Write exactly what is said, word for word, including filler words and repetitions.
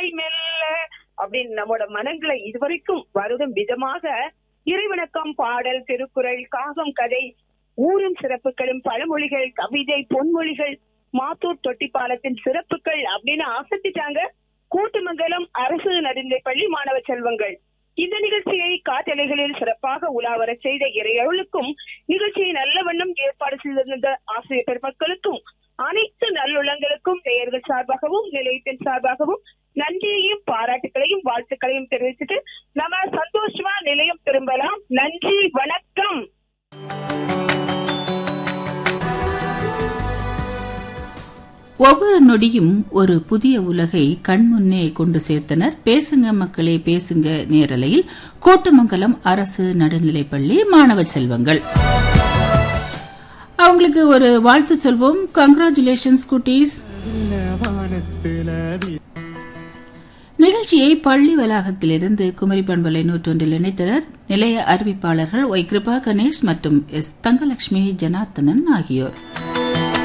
வாய் மெல்ல அப்படின்னு நம்மோட மனங்களை இதுவரைக்கும் வருடும் விதமாக இறைவணக்கம், பாடல், திருக்குறள், காகம், கதை, ஊரும் சிறப்புகளும், பழமொழிகள், கவிதை, பொன்மொழிகள், மாத்தூர் தொட்டிப்பாலத்தின் சிறப்புகள் அப்படின்னு ஆசத்திட்டாங்க கூட்டுமங்கலம் அரசு நடுநிலைப் பள்ளி மாணவ செல்வங்கள். இந்த நிகழ்ச்சியை காற்றலைகளில் சிறப்பாக உலாவர செய்த இறையருளுக்கும், நிகழ்ச்சியை நல்ல வண்ணம் ஏற்பாடு செய்திருந்த ஆசிரியர் பெருமக்களுக்கும், அனைத்து நல்லுள்ளங்களுக்கும் பெயர்கள் சார்பாகவும் நிலையத்தின் சார்பாகவும் நன்றியையும் பாராட்டுகளையும் வாழ்த்துக்களையும் தெரிவிச்சுட்டு நம்ம சந்தோஷமா நிலையம் திரும்பலாம். நன்றி, வணக்கம். ஒவ்வொரு நொடியும் ஒரு புதிய உலகை கண்முன்னே கொண்டு சேர்த்தனர் பேசுங்க மக்களே பேசுங்க நேரலையில் கோட்டமங்கலம் அரசு நடுநிலைப்பள்ளி மாணவ செல்வங்கள். அவங்களுக்கு ஒரு வாழ்த்து சொல்வோம். கங்க்ராச்சுலேஷன்ஸ் குட்டீஸ். நிகழ்ச்சியை பள்ளி வளாகத்திலிருந்து குமரி பண்பலை நூற்றொன்றில் இணைத்தனர் நிலைய அறிவிப்பாளர்கள் ஒய் கிருபா கணேஷ் மற்றும் எஸ் தங்கலட்சுமி ஜனார்த்தனன் ஆகியோர்.